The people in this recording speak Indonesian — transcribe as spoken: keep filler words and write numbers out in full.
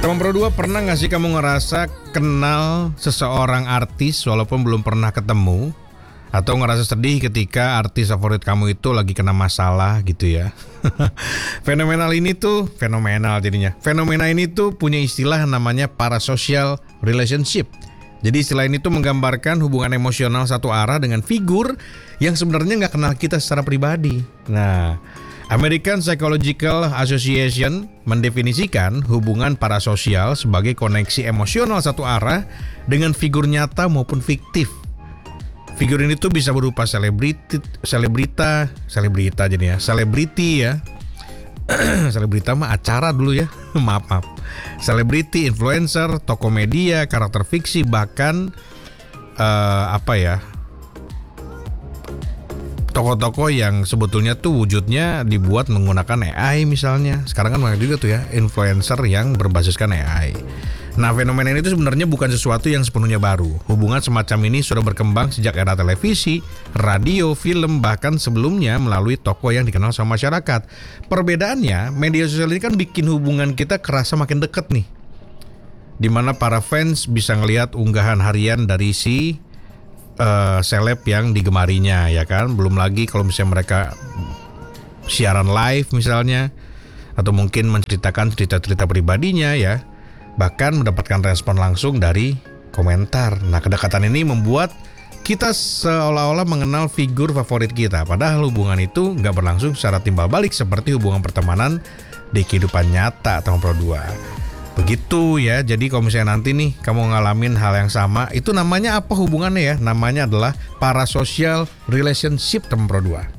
Teman Pro dua, pernah gak sih kamu ngerasa kenal seseorang artis walaupun belum pernah ketemu? Atau ngerasa sedih ketika artis favorit kamu itu lagi kena masalah gitu ya? Fenomenal ini tuh, fenomenal jadinya. Fenomena ini tuh punya istilah namanya parasocial relationship. Jadi istilah ini tuh menggambarkan hubungan emosional satu arah dengan figur yang sebenarnya gak kenal kita secara pribadi. Nah, American Psychological Association mendefinisikan hubungan parasosial sebagai koneksi emosional satu arah dengan figur nyata maupun fiktif. Figur ini tuh bisa berupa selebriti, selebrita, selebrita jadi ya, selebriti ya. Selebrita mah acara dulu ya. maaf maaf. Selebriti, influencer, tokoh media, karakter fiksi, bahkan uh, apa ya? Tokoh-tokoh yang sebetulnya tuh wujudnya dibuat menggunakan A I misalnya. Sekarang kan banyak juga tuh ya influencer yang berbasiskan A I. Nah, fenomena ini tuh sebenarnya bukan sesuatu yang sepenuhnya baru. Hubungan semacam ini sudah berkembang sejak era televisi, radio, film, bahkan sebelumnya melalui tokoh yang dikenal sama masyarakat. Perbedaannya, media sosial ini kan bikin hubungan kita kerasa makin deket nih. Dimana para fans bisa ngelihat unggahan harian dari si Uh, seleb yang digemarinya, ya kan. Belum lagi kalau misalnya mereka siaran live misalnya, atau mungkin menceritakan cerita-cerita pribadinya ya, bahkan mendapatkan respon langsung dari komentar. Nah, kedekatan ini membuat kita seolah-olah mengenal figur favorit kita, padahal hubungan itu nggak berlangsung secara timbal balik seperti hubungan pertemanan di kehidupan nyata atau Pro dua. Begitu ya, jadi kalau misalnya nanti nih kamu ngalamin hal yang sama, itu namanya apa hubungannya ya? Namanya adalah parasocial relationship, teman Pro dua.